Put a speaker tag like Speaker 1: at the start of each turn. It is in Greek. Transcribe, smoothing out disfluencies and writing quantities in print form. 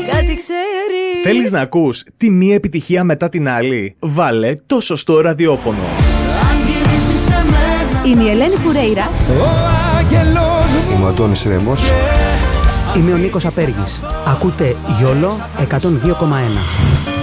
Speaker 1: κάτι ξέρεις.
Speaker 2: Θέλεις να ακούς τη μία επιτυχία μετά την άλλη? Βάλε το σωστό ραδιόφωνο.
Speaker 1: Είμαι η Ελένη Φουρέιρα.
Speaker 3: Είμαι ο Αντώνης Ρέμος.
Speaker 4: Είμαι ο Νίκος Απέργης. Ακούτε YOLO 102,1.